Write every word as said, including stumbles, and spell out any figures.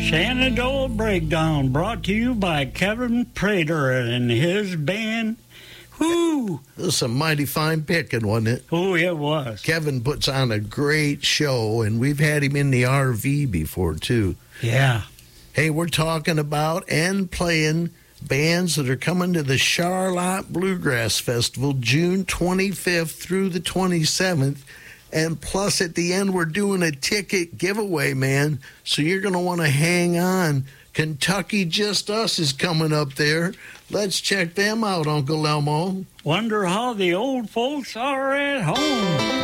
Shenandoah Breakdown, brought to you by Kevin Prater and his band. Whoo! This was a mighty fine picking, wasn't it? Oh, it was. Kevin puts on a great show, and we've had him in the R V before, too. Yeah. Hey, we're talking about and playing bands that are coming to the Charlotte Bluegrass Festival June twenty-fifth through the twenty-seventh. And plus, at the end, we're doing a ticket giveaway, man. So you're going to want to hang on. Kentucky Just Us is coming up there. Let's check them out, Uncle Elmo. Wonder how the old folks are at home.